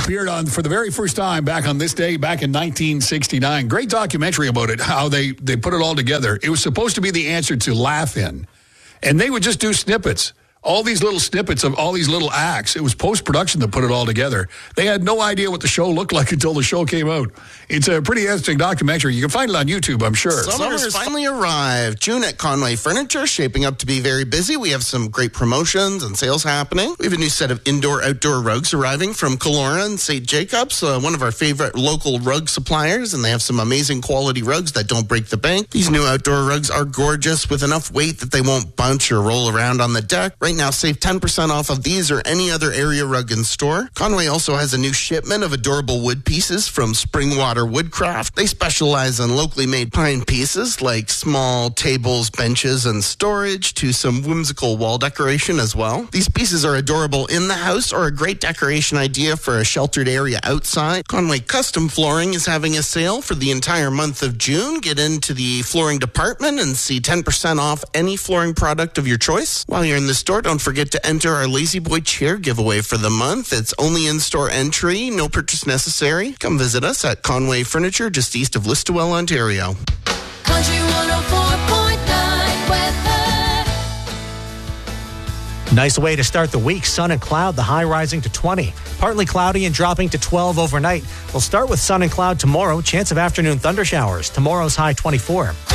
appeared on for the very first time back on this day, back in 1969. Great documentary about it, how they put it all together. It was supposed to be the answer to Laugh-In. And they would just do snippets. All these little snippets of all these little acts. It was post-production that put it all together. They had no idea what the show looked like until the show came out. It's a pretty interesting documentary. You can find it on YouTube, I'm sure. Summer's finally arrived. June at Conway Furniture, shaping up to be very busy. We have some great promotions and sales happening. We have a new set of indoor-outdoor rugs arriving from Kelowna and St. Jacobs, one of our favorite local rug suppliers, and they have some amazing quality rugs that don't break the bank. These new outdoor rugs are gorgeous with enough weight that they won't bunch or roll around on the deck. Right now, save 10% off of these or any other area rug in store. Conway also has a new shipment of adorable wood pieces from Springwater Woodcraft. They specialize in locally made pine pieces like small tables, benches, and storage to some whimsical wall decoration as well. These pieces are adorable in the house or a great decoration idea for a sheltered area outside. Conway Custom Flooring is having a sale for the entire month of June. Get into the flooring department and see 10% off any flooring product of your choice. While you're in the store, don't forget to enter our Lazy Boy chair giveaway for the month. It's only in-store entry, no purchase necessary. Come visit us at Conway Furniture, just east of Listowel, Ontario. Country 104.9 weather. Nice way to start the week. Sun and cloud, the high rising to 20. Partly cloudy and dropping to 12 overnight. We'll start with sun and cloud tomorrow. Chance of afternoon thunder showers. Tomorrow's high 24.